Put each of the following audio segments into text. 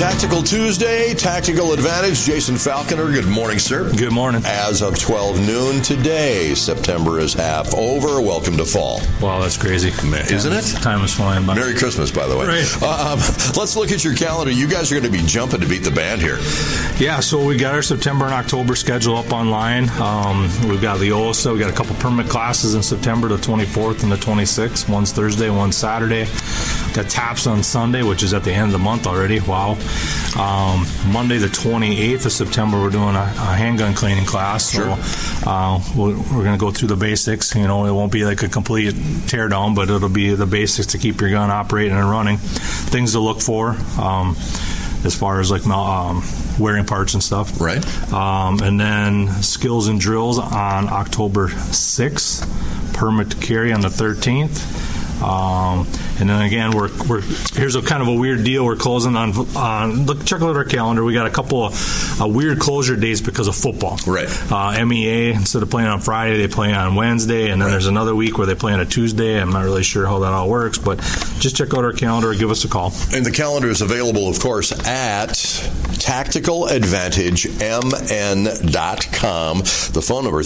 Tactical Tuesday, Tactical Advantage. Jason Falconer, good morning, sir. Good morning. As of 12 noon today, September is half over. Welcome to fall. Wow, that's crazy. Isn't it? Time is flying by. Merry Christmas, by the way. Right. Let's look at your calendar. You guys are going to be jumping to beat the band here. Yeah, so we got our September and October schedule up online. We've got the OSA. We got a couple permit classes in September, the 24th and the 26th. One's Thursday, one's Saturday. Got TAPS on Sunday, which is at the end of the month already. Wow. Monday, the 28th of September, we're doing a handgun cleaning class. Sure. So we're going to go through the basics. You know, it won't be like a complete teardown, but it'll be the basics to keep your gun operating and running. Things to look for as far as like wearing parts and stuff. Right. And then skills and drills on October 6th. Permit to carry on the 13th. And then again, we're here's a kind of a weird deal. We're closing on check out our calendar. We got a couple of weird closure dates because of football. Right. MEA, instead of playing on Friday, they play on Wednesday, and then there's another week where they play on a Tuesday. I'm not really sure how that all works, but just check out our calendar or give us a call. And the calendar is available, of course, at tacticaladvantagemn.com. The phone number is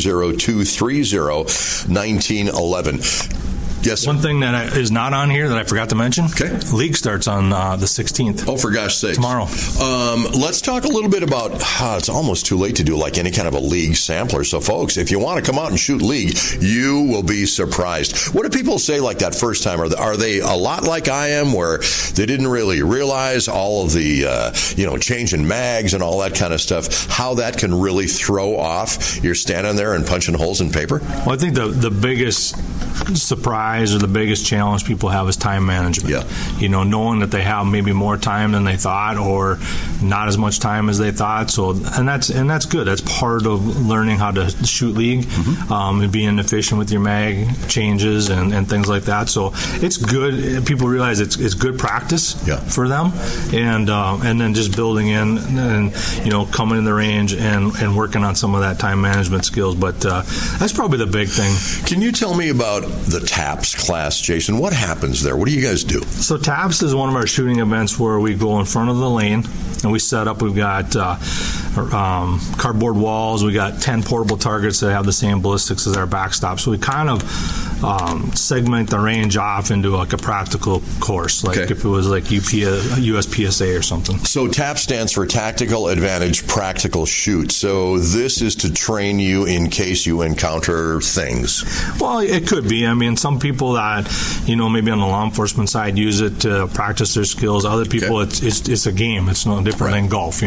320-230-1911. Yes, sir. One thing that is not on here that I forgot to mention. Okay. League starts on the 16th. Oh, for gosh sakes. Tomorrow. Let's talk a little bit about, it's almost too late to do like any kind of a league sampler. So, folks, if you want to come out and shoot league, you will be surprised. What do people say like that first time? Are they a lot like I am, where they didn't really realize all of the, changing mags and all that kind of stuff, how that can really throw off? You're standing there and punching holes in paper? Well, I think the biggest surprise or the biggest challenge people have is time management. Yeah. You know, knowing that they have maybe more time than they thought or not as much time as they thought. So, and that's good. That's part of learning how to shoot league, and being efficient with your mag changes and things like that. So it's good. People realize it's good practice for them, and then just building in and coming in the range and working on some of that time management skills. But that's probably the big thing. Can you tell me about the TAPS class, Jason? What happens there? What do you guys do? So TAPS is one of our shooting events where we go in front of the lane and we set up. We've got cardboard walls. We got 10 portable targets that have the same ballistics as our backstop. So we kind of segment the range off into like a practical course, like if it was like USPSA or something. So TAP stands for Tactical Advantage Practical Shoot. So this is to train you in case you encounter things. Well, it could be. I mean, some people that, maybe on the law enforcement side use it to practice their skills. Other people, it's a game. It's no different than golf,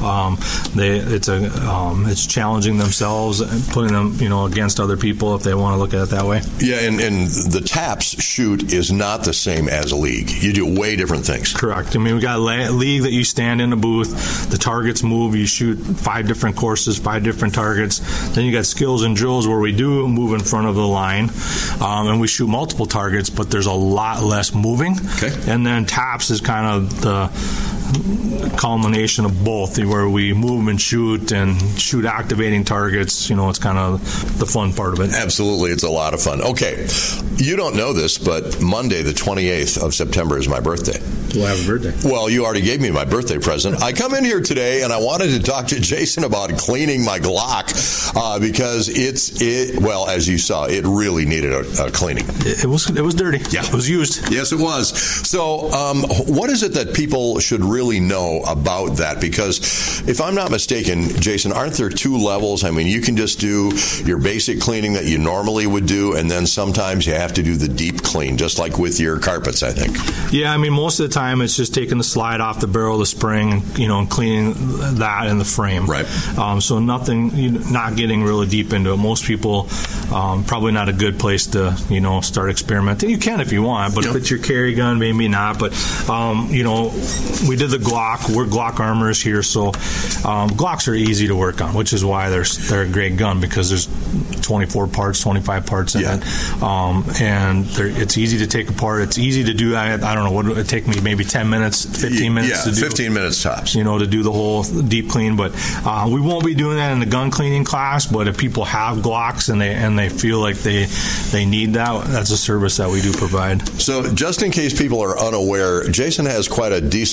it's challenging themselves and putting them, against other people if they want to look at it that way. Yeah, and the TAPS shoot is not the same as a league. You do way different things. Correct. I mean, we got a league that you stand in a booth, the targets move, you shoot 5 different courses, 5 different targets. Then you got skills and drills where we do move in front of the line, and we shoot multiple targets, but there's a lot less moving. Okay. And then TAPS is kind of the culmination of both, where we move and shoot activating targets. It's kind of the fun part of it. Absolutely. It's a lot of fun. Okay. You don't know this, but Monday, the 28th of September is my birthday. Well, happy birthday. Well, you already gave me my birthday present. I come in here today and I wanted to talk to Jason about cleaning my Glock because as you saw, it really needed a cleaning. It was dirty. Yeah. It was used. Yes, it was. So what is it that people should really know about that? Because if I'm not mistaken, Jason, aren't there 2 levels? I mean, you can just do your basic cleaning that you normally would do, and then sometimes you have to do the deep clean, just like with your carpets, I think. Yeah, I mean, most of the time it's just taking the slide off the barrel of the spring, and cleaning that in the frame. Right. So nothing, not getting really deep into it. Most people, probably not a good place to, start experimenting. You can if you want, but if it's your carry gun, maybe not. But, we did the Glock. We're Glock armors here, so Glocks are easy to work on, which is why they're a great gun, because there's 24 parts, 25 parts in it. And it's easy to take apart. It's easy to do. I don't know, what would it take me, maybe 10 minutes, 15 minutes to do. 15 minutes tops. To do the whole deep clean. But we won't be doing that in the gun cleaning class, but if people have Glocks and they feel like they need that, that's a service that we do provide. So just in case people are unaware, Jason has quite a decent sense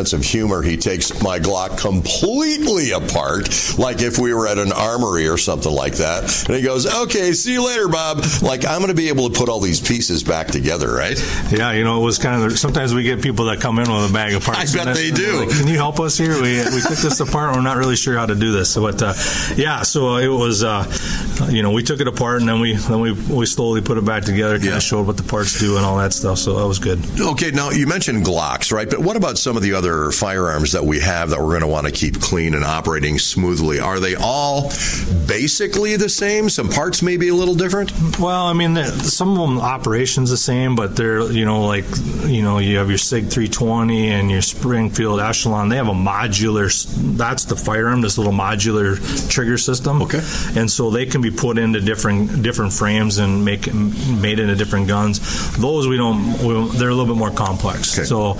sense of humor. He takes my Glock completely apart, like if we were at an armory or something like that. And he goes, okay, see you later, Bob. Like, I'm going to be able to put all these pieces back together, right? Yeah, it was kind of, sometimes we get people that come in with a bag of parts. I bet they do. Like, can you help us here? We took this apart. We're not really sure how to do this. So, so it was, we took it apart, and then we slowly put it back together, kind of showed what the parts do and all that stuff. So that was good. Okay, now you mentioned Glocks, right? But what about some of the other firearms that we have that we're going to want to keep clean and operating smoothly? Are they all basically the same? Some parts may be a little different? Well, I mean, some of them operation's the same, but they're, you have your SIG 320 and your Springfield Echelon. They have a modular, that's the firearm, this little modular trigger system. Okay. And so they can be put into different frames and made into different guns. Those they're a little bit more complex. Okay. So,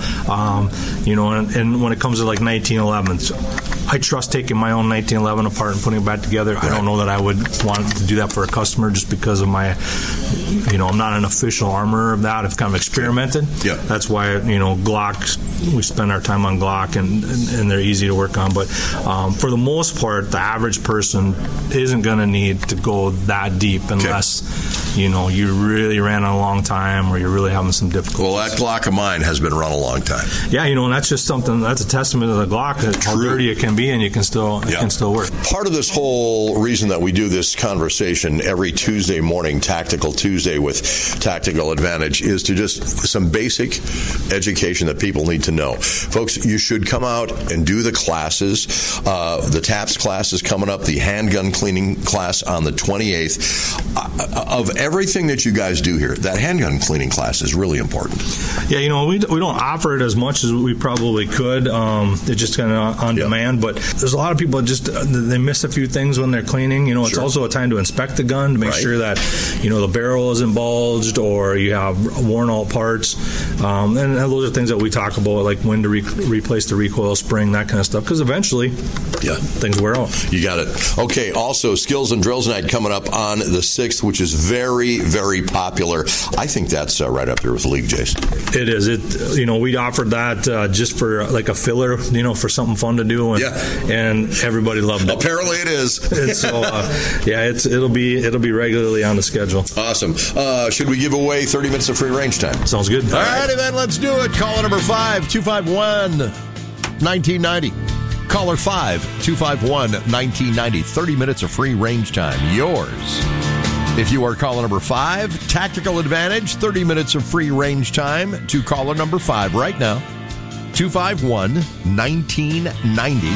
and when it comes to like 1911s, I trust taking my own 1911 apart and putting it back together. Right. I don't know that I would want to do that for a customer just because of my, I'm not an official armorer of that. I've kind of experimented. Yeah. That's why, Glock, we spend our time on Glock and they're easy to work on. But for the most part, the average person isn't going to need to go that deep unless, you really ran a long time or you're really having some difficulties. Well, that Glock of mine has been run a long time. Yeah, and that's just something, that's a testament to the Glock, how dirty it can be, and it can still work. Part of this whole reason that we do this conversation every Tuesday morning, Tactical Tuesday with Tactical Advantage, is to just some basic education that people need to know. Folks, you should come out and do the classes. The TAPS class is coming up, the handgun cleaning class on the 28th. Of everything that you guys do here, that handgun cleaning class is really important. Yeah, we don't offer it as much as we probably could. It's just kind of on demand, but there's a lot of people they miss a few things when they're cleaning. It's also a time to inspect the gun to make sure that, the barrel isn't bulged or you have worn out parts. And those are things that we talk about, like when to replace the recoil spring, that kind of stuff, because eventually things wear out. You got it. Okay, also Skills and Drills Night coming up on the 6th, which is very, very popular. I think that's right up there with League, Jason. It is. We offered that just for like a filler, for something fun to do, and everybody loved it. Apparently it is. And so, it'll be regularly on the schedule. Awesome. Should we give away 30 minutes of free range time? Sounds good. All righty, then, let's do it. Caller number 5-251-1990. Caller 5-251-1990. 30 minutes of free range time. Yours. If you are caller number 5, Tactical Advantage, 30 minutes of free range time to caller number 5 right now. 251-1990.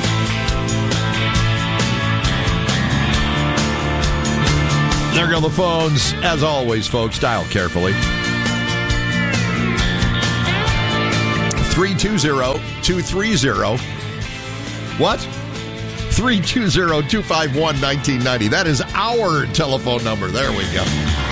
There go the phones. As always, folks, dial carefully. 320-230. What? 320-251-1990. That is our telephone number. There we go.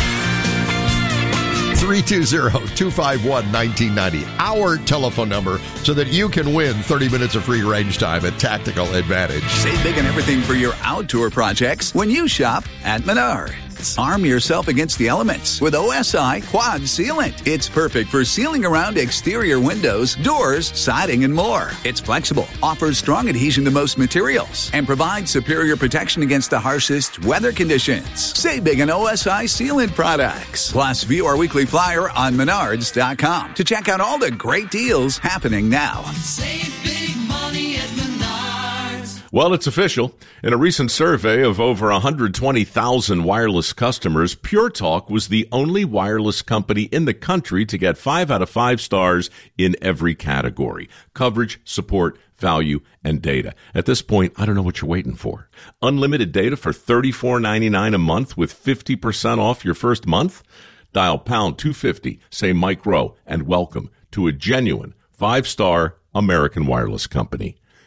320-251-1990. Our telephone number so that you can win 30 minutes of free range time at Tactical Advantage. Save big on everything for your outdoor projects when you shop at Menards. Arm yourself against the elements with OSI Quad Sealant. It's perfect for sealing around exterior windows, doors, siding, and more. It's flexible, offers strong adhesion to most materials, and provides superior protection against the harshest weather conditions. Save big on OSI Sealant products. Plus, view our weekly flyer on Menards.com to check out all the great deals happening now. Save big money at Menards. Well, it's official. In a recent survey of over 120,000 wireless customers, Pure Talk was the only wireless company in the country to get 5 out of 5 stars in every category: coverage, support, value, and data. At this point, I don't know what you're waiting for. Unlimited data for $34.99 a month with 50% off your first month? Dial pound 250, say Mike Rowe, and welcome to a genuine 5-star American wireless company.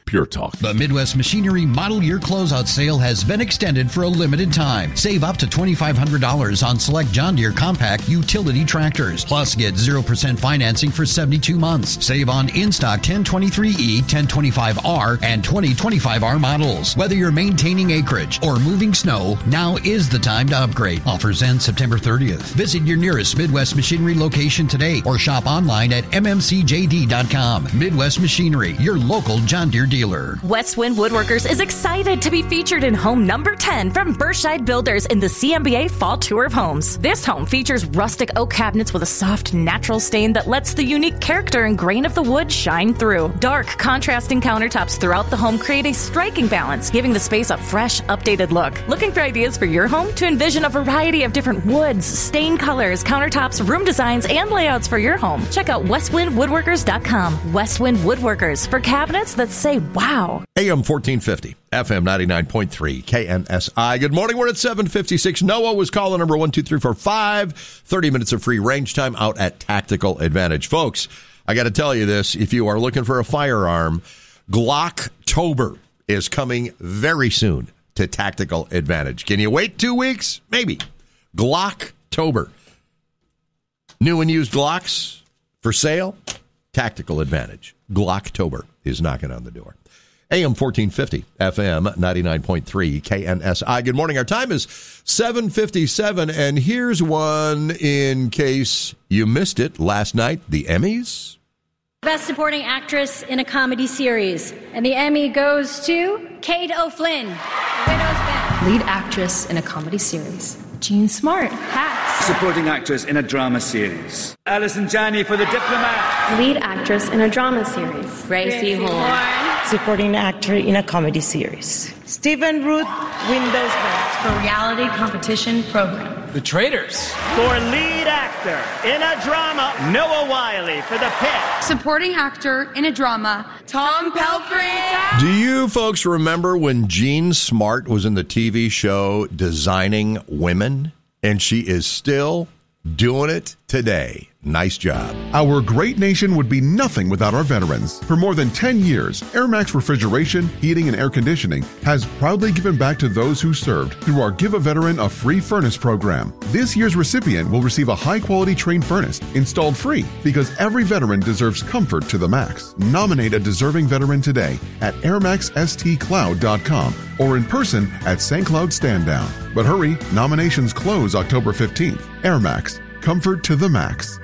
Pure Talk. The Midwest Machinery Model Year Closeout Sale has been extended for a limited time. Save up to $2,500 on select John Deere compact utility tractors. Plus, get 0% financing for 72 months. Save on in-stock 1023E, 1025R, and 2025R models. Whether you're maintaining acreage or moving snow, now is the time to upgrade. Offers end September 30th. Visit your nearest Midwest Machinery location today or shop online at mmcjd.com. Midwest Machinery, your local John Deere dealer. Westwind Woodworkers is excited to be featured in home number 10 from Berkshire Builders in the CMBA Fall Tour of Homes. This home features rustic oak cabinets with a soft, natural stain that lets the unique character and grain of the wood shine through. Dark, contrasting countertops throughout the home create a striking balance, giving the space a fresh, updated look. Looking for ideas for your home? To envision a variety of different woods, stain colors, countertops, room designs, and layouts for your home, check out westwindwoodworkers.com. Westwind Woodworkers, for cabinets that say wow. AM 1450, FM 99.3, KNSI. Good morning. We're at 7:56. Noah was caller number 1, 2, 3, 4, 5. 30 minutes of free range time out at Tactical Advantage. Folks, I got to tell you this. If you are looking for a firearm, Glocktober is coming very soon to Tactical Advantage. Can you wait 2 weeks? Maybe. Glocktober. New and used Glocks for sale. Tactical Advantage. Glocktober is knocking on the door. AM 1450, FM 99.3, KNSI. Good morning. Our time is 7:57, and here's one in case you missed it last night. The Emmys. Best Supporting Actress in a Comedy Series. And the Emmy goes to Kate O'Flynn, Widow's Bend. Lead Actress in a Comedy Series. Jean Smart. Pass. Supporting Actress in a Drama Series. Alison Janney for The Diplomat. Lead Actress in a Drama Series. Gracie Horn. Supporting Actor in a Comedy Series. Stephen Root, Widow's Bend. For Reality Competition Program. The Traitors. For Lead Actor in a Drama, Noah Wiley for The Pit. Supporting Actor in a Drama, Tom Pelphrey. Do you folks remember when Jean Smart was in the TV show Designing Women? And she is still doing it today. Nice job. Our great nation would be nothing without our veterans. For more than 10 years, AirMax Refrigeration, Heating, and Air Conditioning has proudly given back to those who served through our Give a Veteran a Free Furnace program. This year's recipient will receive a high-quality Trane furnace installed free because every veteran deserves comfort to the max. Nominate a deserving veteran today at airmaxstcloud.com or in person at St. Cloud Stand Down. But hurry, nominations close October 15th. AirMax, comfort to the max.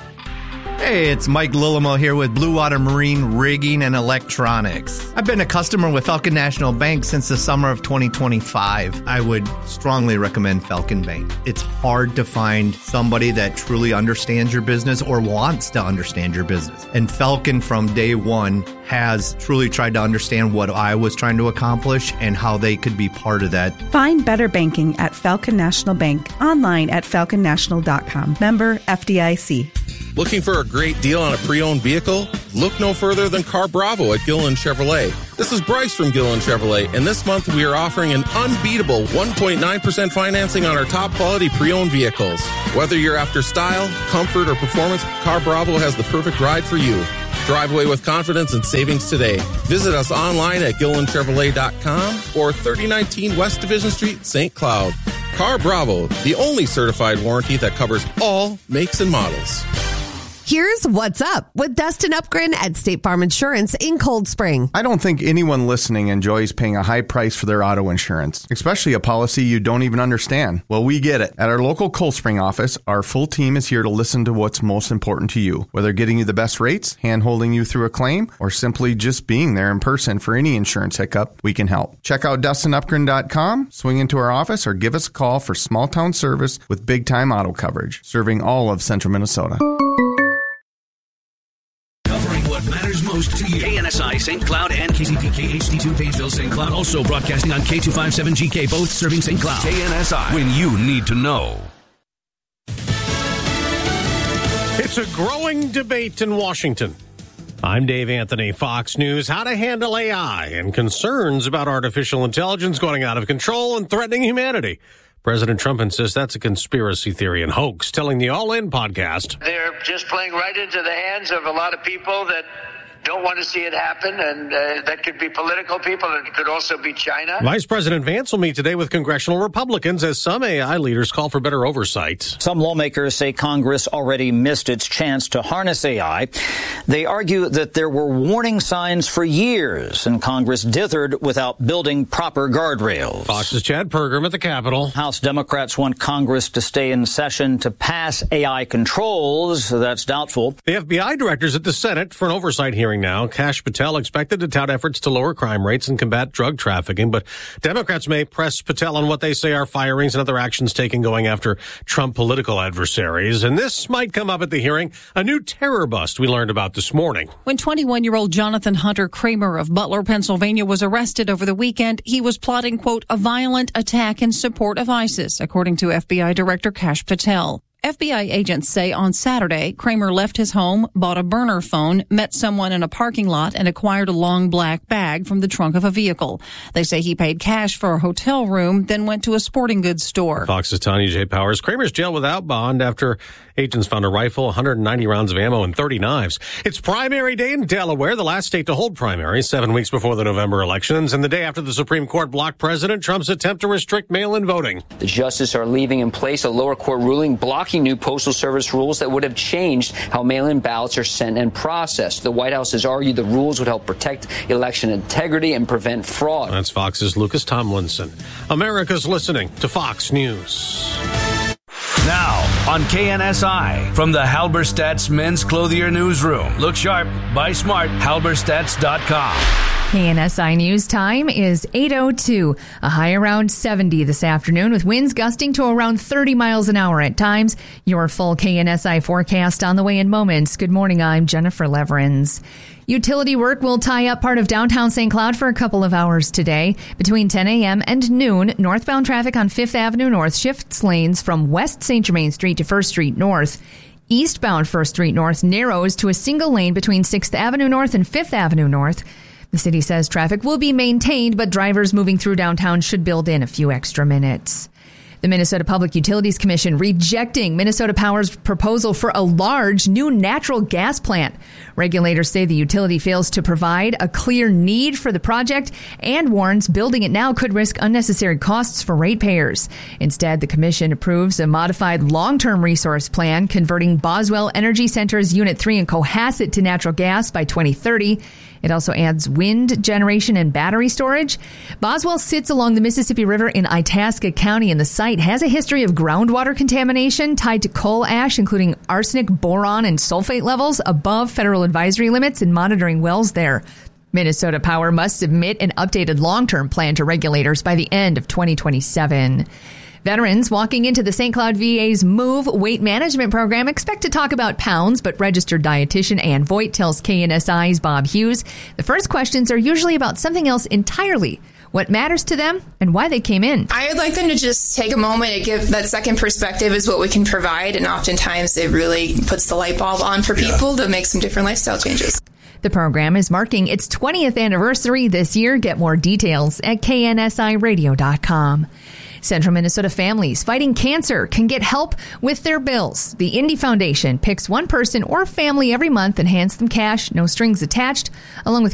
Hey, it's Mike Lillimo here with Blue Water Marine Rigging and Electronics. I've been a customer with Falcon National Bank since the summer of 2025. I would strongly recommend Falcon Bank. It's hard to find somebody that truly understands your business or wants to understand your business. And Falcon from day one has truly tried to understand what I was trying to accomplish and how they could be part of that. Find better banking at Falcon National Bank. Online at falconnational.com. Member FDIC. Looking for a great deal on a pre-owned vehicle? Look no further than Car Bravo at Gilliland Chevrolet. This is Bryce from Gilliland Chevrolet, and this month we are offering an unbeatable 1.9% financing on our top quality pre-owned vehicles. Whether you're after style, comfort, or performance, Car Bravo has the perfect ride for you. Drive away with confidence and savings today. Visit us online at GillilandChevrolet.com or 3019 West Division Street, St. Cloud. Car Bravo, the only certified warranty that covers all makes and models. Here's what's up with Dustin Upgren at State Farm Insurance in Cold Spring. I don't think anyone listening enjoys paying a high price for their auto insurance, especially a policy you don't even understand. Well, we get it. At our local Cold Spring office, our full team is here to listen to what's most important to you. Whether getting you the best rates, hand-holding you through a claim, or simply just being there in person for any insurance hiccup, we can help. Check out DustinUpgren.com, swing into our office, or give us a call for small-town service with big-time auto coverage, serving all of central Minnesota. What matters most to you. KNSI St. Cloud and KZPK HD2 Painesville St. Cloud. Also broadcasting on K257GK, both serving St. Cloud. KNSI, when you need to know. It's a growing debate in Washington. I'm Dave Anthony, Fox News. How to handle AI and concerns about artificial intelligence going out of control and threatening humanity. President Trump insists that's a conspiracy theory and hoax, telling the All In podcast. They're just playing right into the hands of a lot of people that don't want to see it happen, and that could be political people, and it could also be China. Vice President Vance will meet today with congressional Republicans as some AI leaders call for better oversight. Some lawmakers say Congress already missed its chance to harness AI. They argue that there were warning signs for years, and Congress dithered without building proper guardrails. Fox's Chad Pergram at the Capitol. House Democrats want Congress to stay in session to pass AI controls. That's doubtful. The FBI director's at the Senate for an oversight hearing now. Kash Patel expected to tout efforts to lower crime rates and combat drug trafficking, but Democrats may press Patel on what they say are firings and other actions taken going after Trump political adversaries. And this might come up at the hearing, a new terror bust we learned about this morning. When 21-year-old Jonathan Hunter Kramer of Butler, Pennsylvania was arrested over the weekend, he was plotting, quote, a violent attack in support of ISIS, according to FBI Director Kash Patel. FBI agents say on Saturday, Kramer left his home, bought a burner phone, met someone in a parking lot, and acquired a long black bag from the trunk of a vehicle. They say he paid cash for a hotel room, then went to a sporting goods store. Fox's Tanya J. Powers. Kramer's jailed without bond after agents found a rifle, 190 rounds of ammo, and 30 knives. It's primary day in Delaware, the last state to hold primaries, 7 weeks before the November elections, and the day after the Supreme Court blocked President Trump's attempt to restrict mail-in voting. The justices are leaving in place a lower court ruling blocking new Postal Service rules that would have changed how mail-in ballots are sent and processed. The White House has argued the rules would help protect election integrity and prevent fraud. That's Fox's Lucas Tomlinson. America's listening to Fox News. Now on KNSI from the Halberstadt's Men's Clothier Newsroom. Look sharp, buy smart, halberstadts.com. KNSI News time is 8:02. A high around 70 this afternoon with winds gusting to around 30 miles an hour at times. Your full KNSI forecast on the way in moments. Good morning, I'm Jennifer Leverins. Utility work will tie up part of downtown St. Cloud for a couple of hours today. Between 10 a.m. and noon, northbound traffic on 5th Avenue North shifts lanes from West St. Germain Street to 1st Street North. Eastbound 1st Street North narrows to a single lane between 6th Avenue North and 5th Avenue North. The city says traffic will be maintained, but drivers moving through downtown should build in a few extra minutes. The Minnesota Public Utilities Commission rejecting Minnesota Power's proposal for a large new natural gas plant. Regulators say the utility fails to provide a clear need for the project and warns building it now could risk unnecessary costs for ratepayers. Instead, the commission approves a modified long-term resource plan converting Boswell Energy Center's Unit 3 in Cohasset to natural gas by 2030. It also adds wind generation and battery storage. Boswell sits along the Mississippi River in Itasca County, and the site has a history of groundwater contamination tied to coal ash, including arsenic, boron, and sulfate levels above federal advisory limits and monitoring wells there. Minnesota Power must submit an updated long-term plan to regulators by the end of 2027. Veterans walking into the St. Cloud VA's Move Weight Management Program expect to talk about pounds, but registered dietitian Ann Voigt tells KNSI's Bob Hughes the first questions are usually about something else entirely. What matters to them and why they came in. I would like them to just take a moment and give that second perspective is what we can provide, and oftentimes it really puts the light bulb on for people to make some different lifestyle changes. The program is marking its 20th anniversary this year. Get more details at KNSIRadio.com. Central Minnesota families fighting cancer can get help with their bills. The Indy Foundation picks one person or family every month and hands them cash, no strings attached, along with